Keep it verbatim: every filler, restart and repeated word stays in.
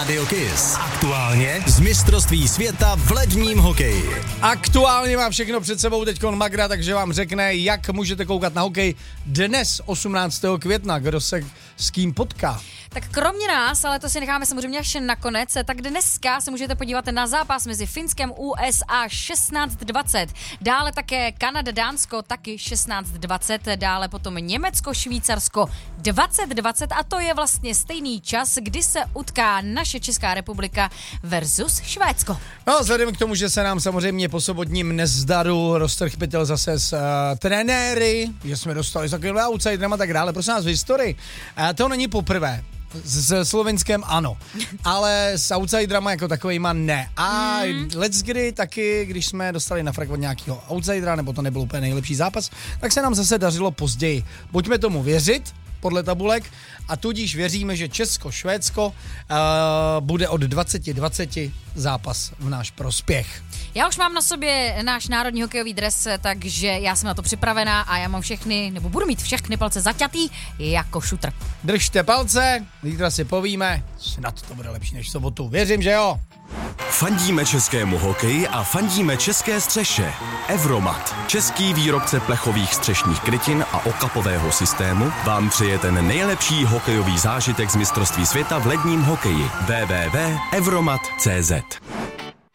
Radio Kiss. Aktuálně z mistrovství světa v ledním hokeji. Aktuálně má všechno před sebou teďkon Magra, takže vám řekne, jak můžete koukat na hokej dnes, osmnáctého května, kdo se s kým potká. Tak kromě nás, ale to si necháme samozřejmě až nakonec, tak dneska se můžete podívat na zápas mezi Finskem U S A šestnáct dvacet. Dále také Kanada Dánsko taky šestnáct dvacet, dále potom Německo Švýcarsko dvacet dvacet a to je vlastně stejný čas, kdy se utká naše Česká republika versus Švédsko. No, vzhledem k tomu, že se nám samozřejmě po sobotním nezdaru roztrh pytel zase s uh, trenéry, že jsme dostali s takovým outsiderem a tak dále, prosím nás v historii. Uh, to není poprvé. S Slovenskem ano, ale s outsiderama jako takovejma ne. A mm. let's kdy taky, když jsme dostali na frak od nějakého outsidera, nebo to nebyl úplně nejlepší zápas, tak se nám zase dařilo později. Buďme tomu věřit, podle tabulek, a tudíž věříme, že Česko-Švédsko uh, bude od dvacet dvacet zápas v náš prospěch. Já už mám na sobě náš národní hokejový dres, takže já jsem na to připravená a já mám všechny, nebo budu mít všechny palce zaťatý jako šutr. Držte palce, zítra si povíme, snad to bude lepší než v sobotu. Věřím, že jo. Fandíme českému hokeji a fandíme české střeše. Evromat, český výrobce plechových střešních krytin a okapového systému, vám přeje ten nejlepší hokejový zážitek z mistrovství světa v ledním hokeji. w w w tečka evromat tečka cé zet